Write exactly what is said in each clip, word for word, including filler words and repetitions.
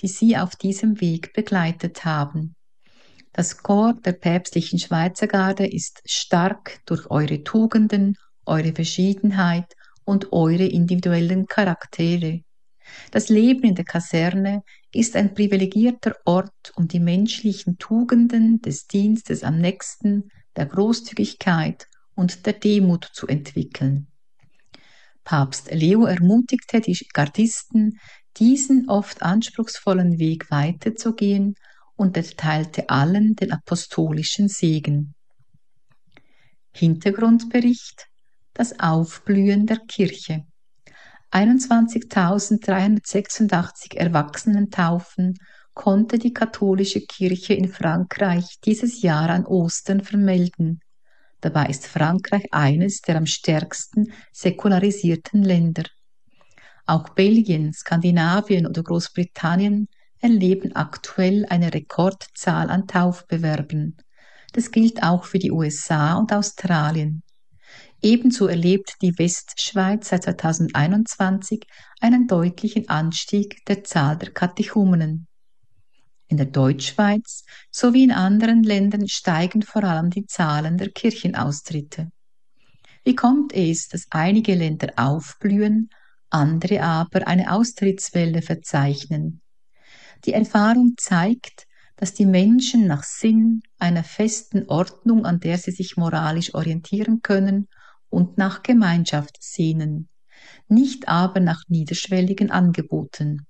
die sie auf diesem Weg begleitet haben. Das Corps der päpstlichen Schweizergarde ist stark durch eure Tugenden, eure Verschiedenheit und eure individuellen Charaktere. Das Leben in der Kaserne ist ein privilegierter Ort, um die menschlichen Tugenden des Dienstes am Nächsten, der Großzügigkeit und der Demut zu entwickeln. Papst Leo ermutigte die Gardisten, diesen oft anspruchsvollen Weg weiterzugehen und erteilte allen den apostolischen Segen. Hintergrundbericht: Das Aufblühen der Kirche. einundzwanzigtausenddreihundertsechsundachtzig Erwachsenentaufen konnte die katholische Kirche in Frankreich dieses Jahr an Ostern vermelden. Dabei ist Frankreich eines der am stärksten säkularisierten Länder. Auch Belgien, Skandinavien oder Großbritannien erleben aktuell eine Rekordzahl an Taufbewerben. Das gilt auch für die U S A und Australien. Ebenso erlebt die Westschweiz seit zweitausendeinundzwanzig einen deutlichen Anstieg der Zahl der Katechumenen. In der Deutschschweiz sowie in anderen Ländern steigen vor allem die Zahlen der Kirchenaustritte. Wie kommt es, dass einige Länder aufblühen, andere aber eine Austrittswelle verzeichnen? Die Erfahrung zeigt, dass die Menschen nach Sinn, einer festen Ordnung, an der sie sich moralisch orientieren können, und nach Gemeinschaft sehnen, nicht aber nach niederschwelligen Angeboten.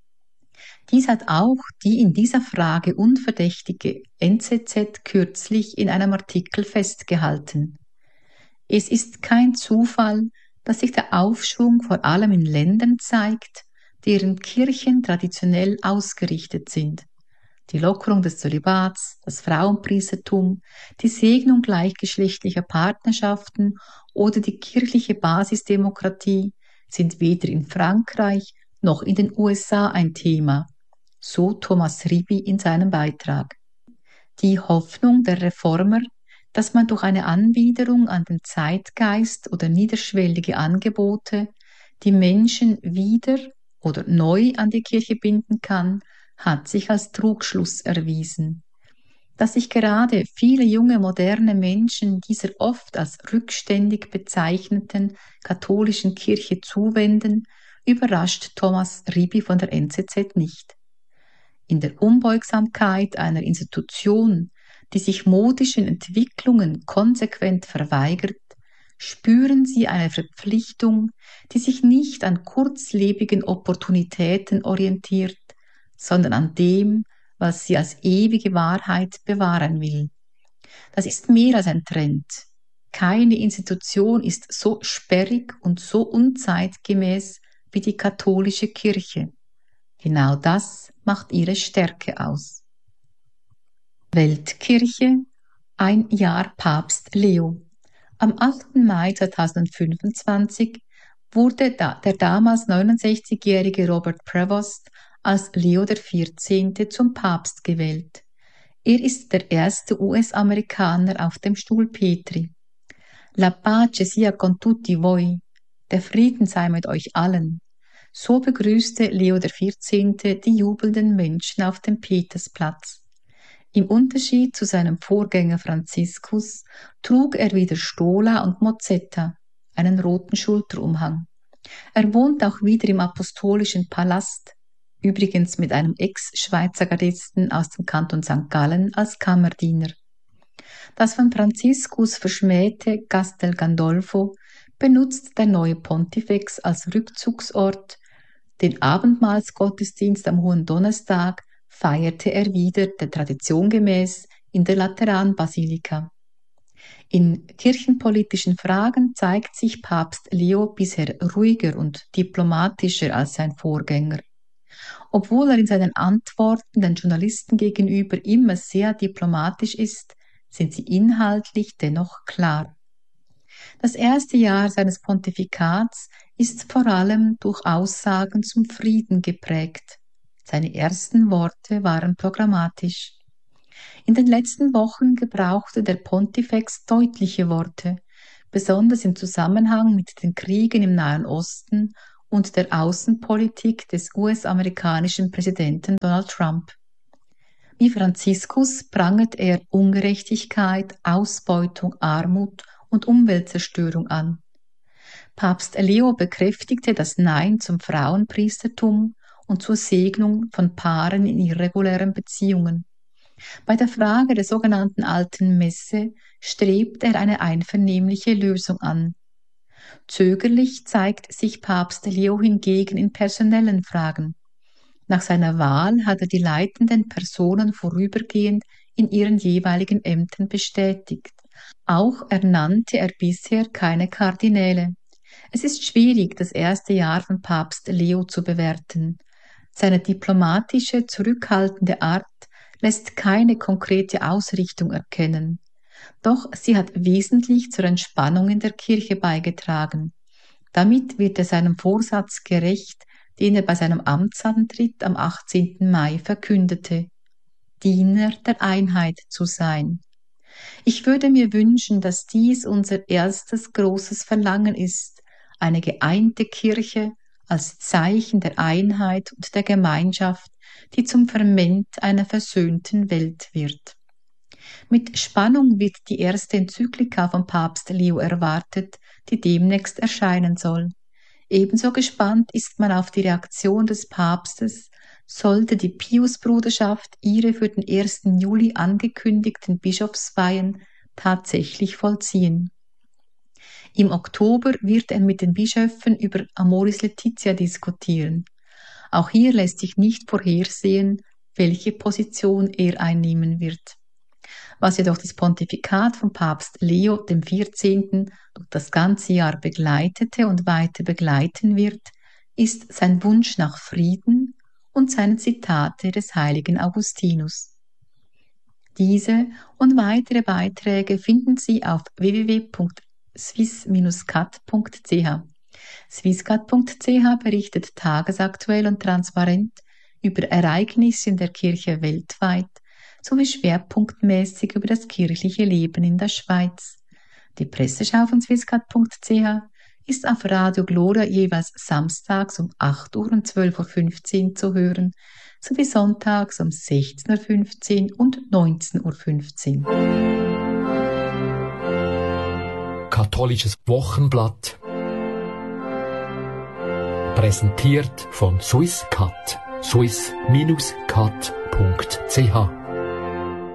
Dies hat auch die in dieser Frage unverdächtige N Z Z kürzlich in einem Artikel festgehalten. Es ist kein Zufall, dass sich der Aufschwung vor allem in Ländern zeigt, deren Kirchen traditionell ausgerichtet sind. Die Lockerung des Zölibats, das Frauenpriestertum, die Segnung gleichgeschlechtlicher Partnerschaften oder die kirchliche Basisdemokratie sind weder in Frankreich noch in den U S A ein Thema, so Thomas Ribi in seinem Beitrag. Die Hoffnung der Reformer, dass man durch eine Anbiederung an den Zeitgeist oder niederschwellige Angebote die Menschen wieder oder neu an die Kirche binden kann, hat sich als Trugschluss erwiesen. Dass sich gerade viele junge, moderne Menschen dieser oft als rückständig bezeichneten katholischen Kirche zuwenden, überrascht Thomas Ribi von der N Z Z nicht. In der Unbeugsamkeit einer Institution, die sich modischen Entwicklungen konsequent verweigert, spüren sie eine Verpflichtung, die sich nicht an kurzlebigen Opportunitäten orientiert, sondern an dem, was sie als ewige Wahrheit bewahren will. Das ist mehr als ein Trend. Keine Institution ist so sperrig und so unzeitgemäß wie die katholische Kirche. Genau das macht ihre Stärke aus. Weltkirche, ein Jahr Papst Leo. Am achten Mai zweitausendfünfundzwanzig wurde der damals neunundsechzigjährige Robert Prevost als Leo der vierzehnte zum Papst gewählt. Er ist der erste U S-Amerikaner auf dem Stuhl Petri. La pace sia con tutti voi. Der Frieden sei mit euch allen. So begrüßte Leo der vierzehnte die jubelnden Menschen auf dem Petersplatz. Im Unterschied zu seinem Vorgänger Franziskus trug er wieder Stola und Mozzetta, einen roten Schulterumhang. Er wohnt auch wieder im Apostolischen Palast, übrigens mit einem Ex-Schweizer Gardisten aus dem Kanton Sankt Gallen als Kammerdiener. Das von Franziskus verschmähte Castel Gandolfo benutzt der neue Pontifex als Rückzugsort. Den Abendmahlsgottesdienst am Hohendonnerstag feierte er wieder der Tradition gemäß in der Lateranbasilika. In kirchenpolitischen Fragen zeigt sich Papst Leo bisher ruhiger und diplomatischer als sein Vorgänger. Obwohl er in seinen Antworten den Journalisten gegenüber immer sehr diplomatisch ist, sind sie inhaltlich dennoch klar. Das erste Jahr seines Pontifikats ist vor allem durch Aussagen zum Frieden geprägt. Seine ersten Worte waren programmatisch. In den letzten Wochen gebrauchte der Pontifex deutliche Worte, besonders im Zusammenhang mit den Kriegen im Nahen Osten und der Außenpolitik des U S-amerikanischen Präsidenten Donald Trump. Wie Franziskus prangert er Ungerechtigkeit, Ausbeutung, Armut und Umweltzerstörung an. Papst Leo bekräftigte das Nein zum Frauenpriestertum und zur Segnung von Paaren in irregulären Beziehungen. Bei der Frage der sogenannten Alten Messe strebt er eine einvernehmliche Lösung an. Zögerlich zeigt sich Papst Leo hingegen in personellen Fragen. Nach seiner Wahl hat er die leitenden Personen vorübergehend in ihren jeweiligen Ämtern bestätigt. Auch ernannte er bisher keine Kardinäle. Es ist schwierig, das erste Jahr von Papst Leo zu bewerten. Seine diplomatische, zurückhaltende Art lässt keine konkrete Ausrichtung erkennen. Doch sie hat wesentlich zur Entspannung in der Kirche beigetragen. Damit wird er seinem Vorsatz gerecht, den er bei seinem Amtsantritt am achtzehnten Mai verkündete: Diener der Einheit zu sein. Ich würde mir wünschen, dass dies unser erstes großes Verlangen ist, eine geeinte Kirche als Zeichen der Einheit und der Gemeinschaft, die zum Ferment einer versöhnten Welt wird. Mit Spannung wird die erste Enzyklika von Papst Leo erwartet, die demnächst erscheinen soll. Ebenso gespannt ist man auf die Reaktion des Papstes, sollte die Piusbruderschaft ihre für den ersten Juli angekündigten Bischofsweihen tatsächlich vollziehen. Im Oktober wird er mit den Bischöfen über Amoris Laetitia diskutieren. Auch hier lässt sich nicht vorhersehen, welche Position er einnehmen wird. Was jedoch das Pontifikat von Papst Leo dem vierzehnten durch das ganze Jahr begleitete und weiter begleiten wird, ist sein Wunsch nach Frieden und seine Zitate des heiligen Augustinus. Diese und weitere Beiträge finden Sie auf w w w punkt swiss dash cat punkt c h. swisscat punkt c h berichtet tagesaktuell und transparent über Ereignisse in der Kirche weltweit sowie schwerpunktmäßig über das kirchliche Leben in der Schweiz. Die Presseschau von swisscat punkt c h ist auf Radio Gloria jeweils samstags um acht Uhr und zwölf Uhr fünfzehn zu hören, sowie sonntags um sechzehn Uhr fünfzehn und neunzehn Uhr fünfzehn. Katholisches Wochenblatt, präsentiert von Swisscat, swiss dash cat punkt c h.